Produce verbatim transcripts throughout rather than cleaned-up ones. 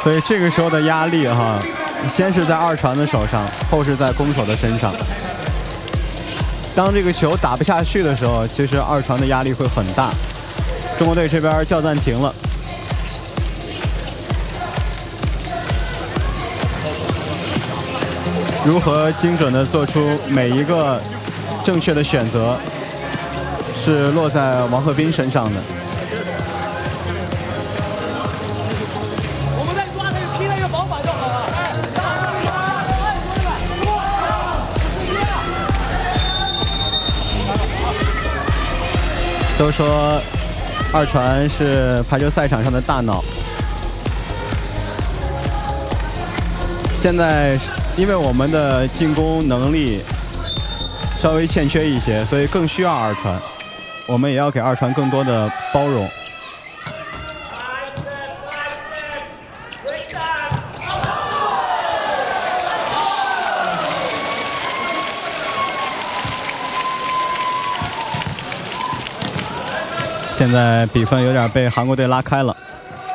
所以这个时候的压力哈，先是在二传的手上，后是在攻手的身上。当这个球打不下去的时候，其实二传的压力会很大。中国队这边叫暂停了。如何精准地做出每一个正确的选择，是落在王鹤斌身上的。 我们再抓那个踢那个保法就好了。 都说二传是排球赛场上的大脑，现在因为我们的进攻能力稍微欠缺一些，所以更需要二传。我们也要给二传更多的包容。现在比分有点被韩国队拉开了。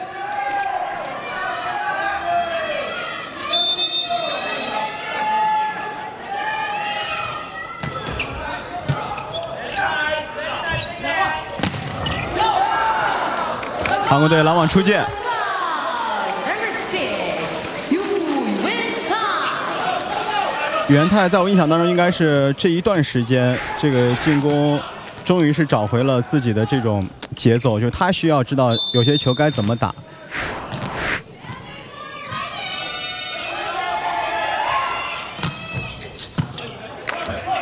韩国队拦网出界。元泰在我印象当中应该是这一段时间这个进攻终于是找回了自己的这种节奏，就是他需要知道有些球该怎么打。